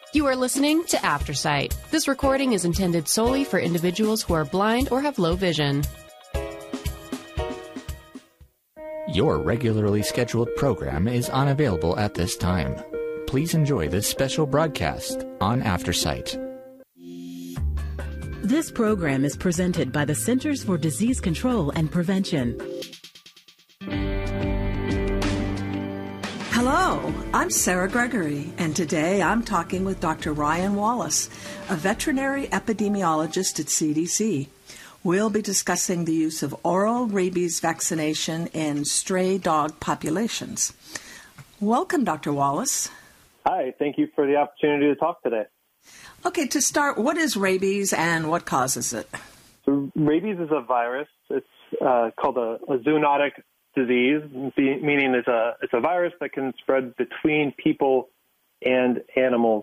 You are listening to Aftersight. This recording is intended solely for individuals who are blind or have low vision. Your regularly scheduled program is unavailable at this time. Please enjoy this special broadcast on Aftersight. This program is presented by the Centers for Disease Control and Prevention. Hello, I'm Sarah Gregory, and today I'm talking with Dr. Ryan Wallace, a veterinary epidemiologist at CDC. We'll be discussing the use of oral rabies vaccination in stray dog populations. Welcome, Dr. Wallace. Hi, thank you for the opportunity to talk today. Okay, to start, what is rabies and what causes it? So rabies is a virus. It's called a zoonotic disease, meaning it's a virus that can spread between people and animals.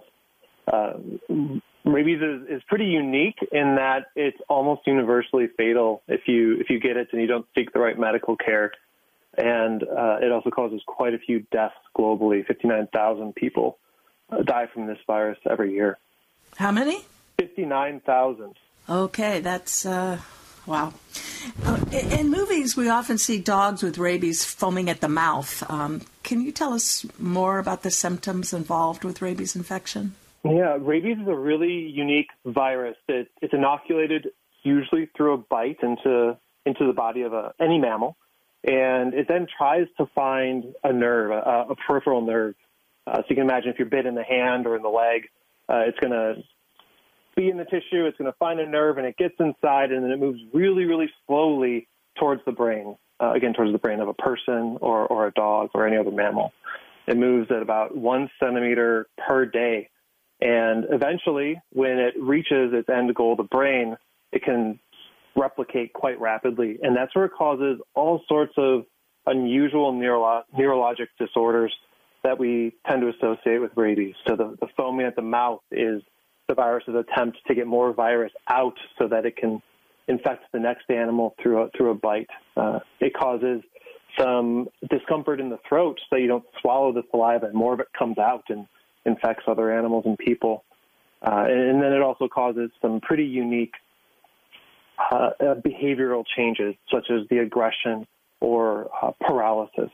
Rabies is pretty unique in that it's almost universally fatal if you get it and you don't seek the right medical care. And it also causes quite a few deaths globally. 59,000 people die from this virus every year. How many? 59,000. Okay, that's, wow. In movies, we often see dogs with rabies foaming at the mouth. Can you tell us more about the symptoms involved with rabies infection? Yeah, rabies is a really unique virus. It's inoculated usually through a bite into the body of any mammal, and it then tries to find a nerve, a peripheral nerve. So you can imagine if you're bit in the hand or in the leg, it's going to be in the tissue, it's going to find a nerve, and it gets inside, and then it moves really, really slowly towards the brain, again, towards the brain of a person or a dog or any other mammal. It moves at about 1 centimeter per day. And eventually, when it reaches its end goal, the brain, it can replicate quite rapidly. And that's where it causes all sorts of unusual neurologic disorders that we tend to associate with rabies. So the foaming at the mouth is the virus's attempt to get more virus out so that it can infect the next animal through a bite. It causes some discomfort in the throat so that you don't swallow the saliva and more of it comes out and infects other animals and people. And then it also causes some pretty unique behavioral changes, such as the aggression or paralysis.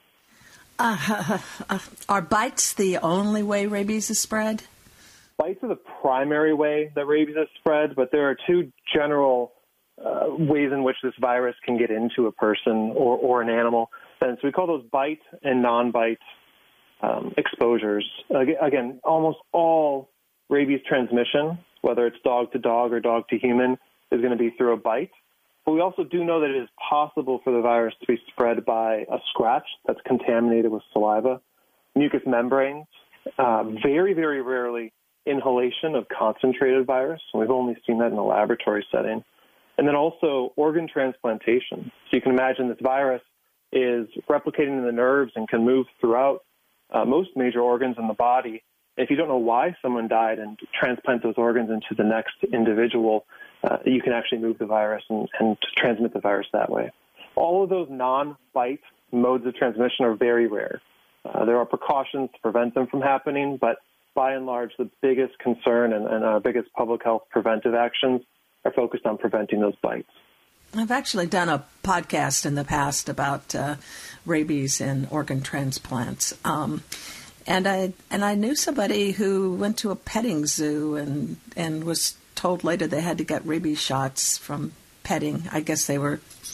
Are bites the only way rabies is spread? Bites are the primary way that rabies is spread, but there are two general ways in which this virus can get into a person or an animal. And so we call those bite and non-bite exposures. Again, almost all rabies transmission, whether it's dog to dog or dog to human, is going to be through a bite. But we also do know that it is possible for the virus to be spread by a scratch that's contaminated with saliva, mucous membranes, very, very rarely inhalation of concentrated virus. We've only seen that in a laboratory setting. And then also organ transplantation. So you can imagine this virus is replicating in the nerves and can move throughout most major organs in the body. If you don't know why someone died and transplant those organs into the next individual, you can actually move the virus and transmit the virus that way. All of those non-bite modes of transmission are very rare. There are precautions to prevent them from happening, but by and large, the biggest concern and our biggest public health preventive actions are focused on preventing those bites. I've actually done a podcast in the past about rabies and organ transplants. And I knew somebody who went to a petting zoo and was told later they had to get rabies shots from petting. I guess they were